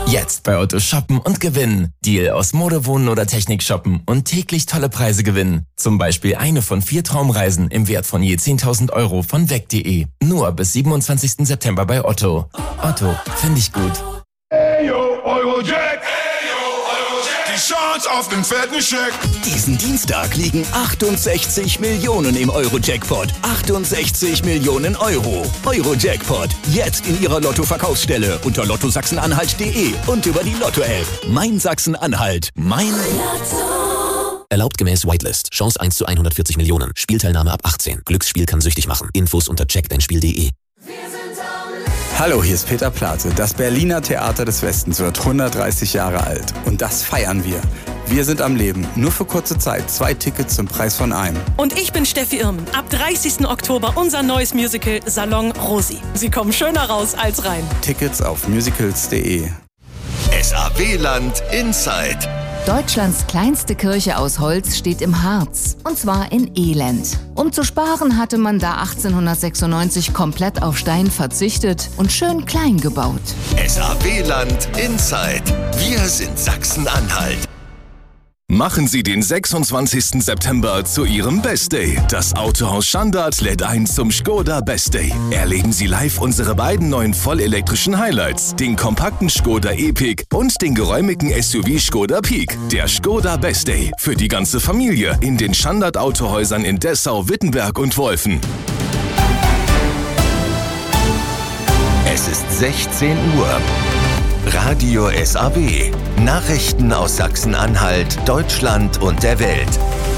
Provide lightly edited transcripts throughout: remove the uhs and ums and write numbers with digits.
Jetzt bei Otto shoppen und gewinnen. Deal aus Mode, Wohnen oder Technik shoppen und täglich tolle Preise gewinnen. Zum Beispiel eine von 4 Traumreisen im Wert von je 10.000 Euro von weg.de. Nur bis 27. September bei Otto. Otto, finde ich gut. Hey yo, Eurojack! Die Chance auf den fetten Scheck! Diesen Dienstag liegen 68 Millionen im Euro-Jackpot. 68 Millionen Euro. Euro-Jackpot. Jetzt in Ihrer Lotto-Verkaufsstelle unter lottosachsen-anhalt.de und über die Lotto-App. Mein Sachsen-Anhalt. Mein Lotto. Erlaubt gemäß Whitelist. Chance 1 zu 140 Millionen. Spielteilnahme ab 18. Glücksspiel kann süchtig machen. Infos unter checkdeinspiel.de. Hallo, hier ist Peter Plate. Das Berliner Theater des Westens wird 130 Jahre alt. Und das feiern wir. Wir sind am Leben. Nur für kurze Zeit. 2 Tickets zum Preis von einem. Und ich bin Steffi Irmen. Ab 30. Oktober unser neues Musical Salon Rosi. Sie kommen schöner raus als rein. Tickets auf musicals.de. SAW-Land Inside. Deutschlands kleinste Kirche aus Holz steht im Harz, und zwar in Elend. Um zu sparen, hatte man da 1896 komplett auf Stein verzichtet und schön klein gebaut. SAW-Land Inside. Wir sind Sachsen-Anhalt. Machen Sie den 26. September zu Ihrem Best Day. Das Autohaus Schandart lädt ein zum Škoda Best Day. Erleben Sie live unsere beiden neuen vollelektrischen Highlights, den kompakten Škoda Epiq und den geräumigen SUV Škoda Peak. Der Škoda Best Day für die ganze Familie in den Schandart Autohäusern in Dessau, Wittenberg und Wolfen. Es ist 16 Uhr. Radio SAW. Nachrichten aus Sachsen-Anhalt, Deutschland und der Welt.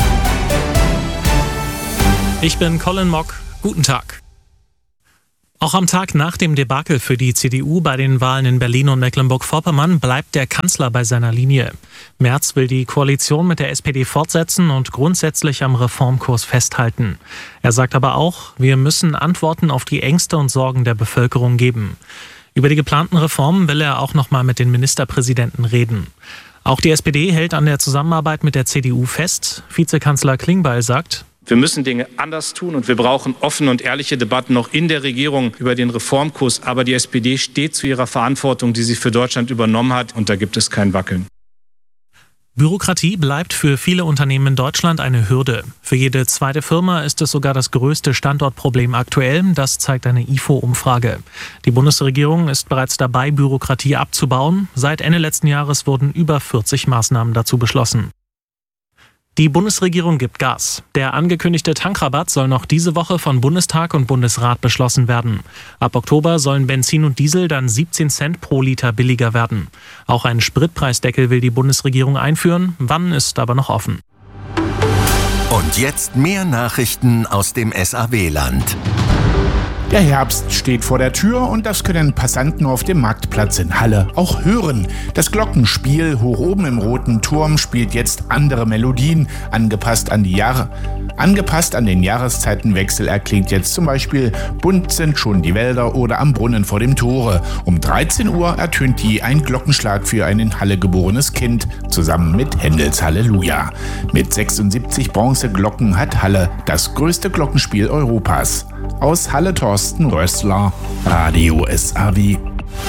Ich bin Colin Mock. Guten Tag. Auch am Tag nach dem Debakel für die CDU bei den Wahlen in Berlin und Mecklenburg-Vorpommern bleibt der Kanzler bei seiner Linie. Merz will die Koalition mit der SPD fortsetzen und grundsätzlich am Reformkurs festhalten. Er sagt aber auch, wir müssen Antworten auf die Ängste und Sorgen der Bevölkerung geben. Über die geplanten Reformen will er auch noch mal mit den Ministerpräsidenten reden. Auch die SPD hält an der Zusammenarbeit mit der CDU fest. Vizekanzler Klingbeil sagt: Wir müssen Dinge anders tun und wir brauchen offene und ehrliche Debatten noch in der Regierung über den Reformkurs. Aber die SPD steht zu ihrer Verantwortung, die sie für Deutschland übernommen hat, und da gibt es kein Wackeln. Bürokratie bleibt für viele Unternehmen in Deutschland eine Hürde. Für jede zweite Firma ist es sogar das größte Standortproblem aktuell. Das zeigt eine IFO-Umfrage. Die Bundesregierung ist bereits dabei, Bürokratie abzubauen. Seit Ende letzten Jahres wurden über 40 Maßnahmen dazu beschlossen. Die Bundesregierung gibt Gas. Der angekündigte Tankrabatt soll noch diese Woche von Bundestag und Bundesrat beschlossen werden. Ab Oktober sollen Benzin und Diesel dann 17 Cent pro Liter billiger werden. Auch einen Spritpreisdeckel will die Bundesregierung einführen. Wann, ist aber noch offen. Und jetzt mehr Nachrichten aus dem SAW-Land. Der Herbst steht vor der Tür und das können Passanten auf dem Marktplatz in Halle auch hören. Das Glockenspiel hoch oben im Roten Turm spielt jetzt andere Melodien, angepasst an den Jahreszeitenwechsel erklingt jetzt zum Beispiel Bunt sind schon die Wälder oder Am Brunnen vor dem Tore. Um 13 Uhr ertönt je ein Glockenschlag für ein in Halle geborenes Kind, zusammen mit Händels Halleluja. Mit 76 Bronzeglocken hat Halle das größte Glockenspiel Europas. Aus Halle Thorsten Rössler, Radio SAW.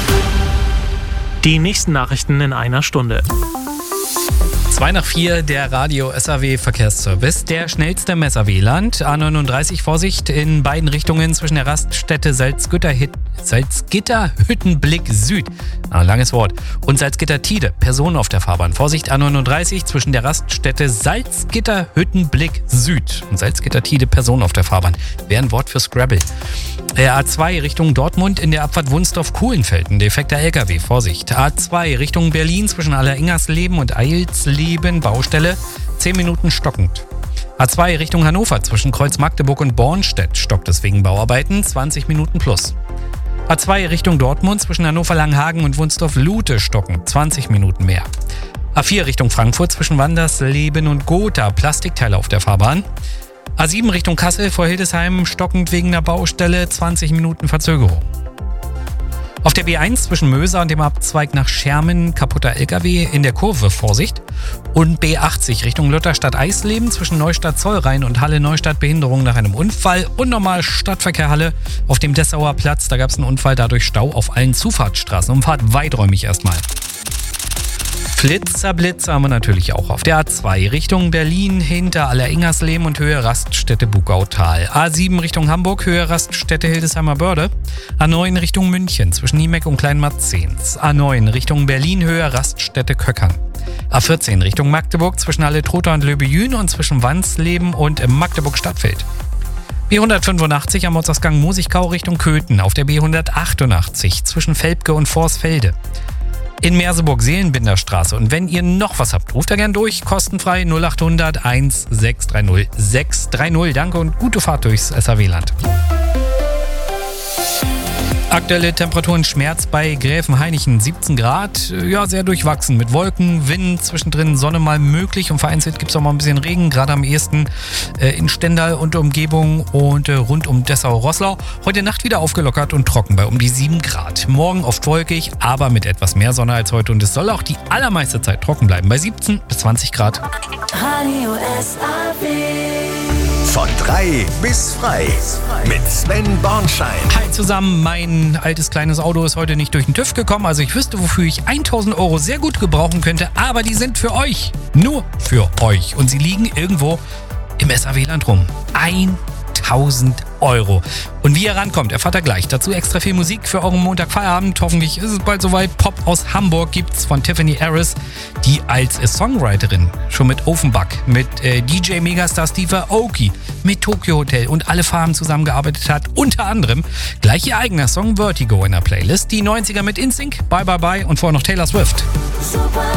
Die nächsten Nachrichten in einer Stunde. 2 nach 4, der Radio SAW Verkehrsservice. Der schnellste im SAW-Land. A39 Vorsicht in beiden Richtungen zwischen der Raststätte Salzgitter-Hüttenblick Süd. Langes Wort. Und Salzgitter-Tide. Personen auf der Fahrbahn. Vorsicht A39 zwischen der Raststätte Salzgitter-Hüttenblick Süd. Und Salzgitter-Tide. Personen auf der Fahrbahn. Wäre ein Wort für Scrabble. A2 Richtung Dortmund in der Abfahrt Wunstorf-Kuhlenfeld. Ein defekter LKW. Vorsicht. A2 Richtung Berlin zwischen Alleringersleben und Eilsleben. Baustelle. 10 Minuten stockend. A2 Richtung Hannover zwischen Kreuz Magdeburg und Bornstedt stockt es wegen Bauarbeiten, 20 Minuten plus. A2 Richtung Dortmund zwischen Hannover-Langenhagen und Wunstorf-Lute stocken, 20 Minuten mehr. A4 Richtung Frankfurt zwischen Wandersleben und Gotha, Plastikteile auf der Fahrbahn. A7 Richtung Kassel vor Hildesheim stockend wegen der Baustelle, 20 Minuten Verzögerung. Auf der B1 zwischen Möser und dem Abzweig nach Schermen kaputter LKW in der Kurve, Vorsicht. Und B80 Richtung Lutherstadt-Eisleben zwischen Neustadt-Zollrhein und Halle-Neustadt Behinderung nach einem Unfall. Und normal Stadtverkehr Halle auf dem Dessauer Platz. Da gab es einen Unfall, dadurch Stau auf allen Zufahrtsstraßen. Umfahrt weiträumig erstmal. Flitzer, Blitzer haben wir natürlich auch auf der A2 Richtung Berlin hinter Aller-Ingersleben und Höhe Raststätte Bugautal. A7 Richtung Hamburg, Höhe Raststätte Hildesheimer Börde. A9 Richtung München zwischen Niemeck und Kleinmarzens. A9 Richtung Berlin, Höhe Raststätte Köckern. A14 Richtung Magdeburg zwischen Halle-Trotha und Löbejün und zwischen Wansleben und Magdeburg-Stadtfeld. B185 am Ortsausgang Mosigkau Richtung Köthen auf der B188 zwischen Velpke und Vorsfelde. In Merseburg-Seelenbinderstraße. Und wenn ihr noch was habt, ruft da gern durch. Kostenfrei 0800 1630 630. Danke und gute Fahrt durchs SAW-Land. Aktuelle Temperaturen Schmerz bei Gräfenhainichen 17 Grad. Ja, sehr durchwachsen mit Wolken, Wind, zwischendrin Sonne mal möglich und vereinzelt gibt es auch mal ein bisschen Regen, gerade am ehesten in Stendal und Umgebung und rund um Dessau-Roßlau. Heute Nacht wieder aufgelockert und trocken bei um die 7 Grad. Morgen oft wolkig, aber mit etwas mehr Sonne als heute und es soll auch die allermeiste Zeit trocken bleiben bei 17 bis 20 Grad. Radio SAW. Von 3 bis frei mit Sven Bornschein. Hi zusammen, mein altes kleines Auto ist heute nicht durch den TÜV gekommen, also ich wüsste, wofür ich 1.000 Euro sehr gut gebrauchen könnte, aber die sind für euch, nur für euch und sie liegen irgendwo im SAW-Land rum. 1.000 Euro. Und wie ihr rankommt, erfahrt ihr gleich. Dazu extra viel Musik für euren Montagfeierabend. Hoffentlich ist es bald soweit. Pop aus Hamburg gibt's von Tiffany Harris, die als Songwriterin schon mit Offenbach, mit DJ Megastar Steve Aoki, mit Tokyo Hotel und Alle Farben zusammengearbeitet hat. Unter anderem gleich ihr eigener Song Vertigo in der Playlist. Die 90er mit InSync, Bye Bye Bye und vorher noch Taylor Swift. Super